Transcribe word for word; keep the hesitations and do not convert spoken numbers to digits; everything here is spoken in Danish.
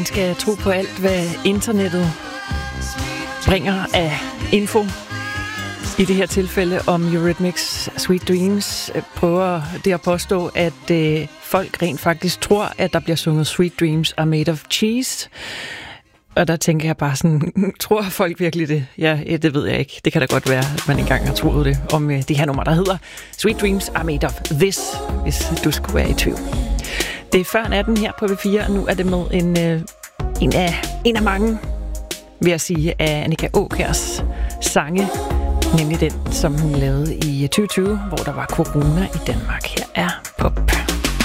Man skal tro på alt, hvad internettet bringer af info. I det her tilfælde om Eurythmics Sweet Dreams prøver det at påstå, at øh, folk rent faktisk tror, at der bliver sunget Sweet Dreams are made of cheese. Og der tænker jeg bare sådan, tror folk virkelig det? Ja, det ved jeg ikke. Det kan da godt være, at man engang har troet det om øh, det her nummer, der hedder Sweet Dreams are made of this, hvis du skulle være i tvivl. Det er før natten her på V fire, og nu er det med en, øh, en, af, en af mange, vil jeg sige, af Annika Aakjærs sange, nemlig den, som hun lavede i tyve tyve, hvor der var corona i Danmark. Her er Pop.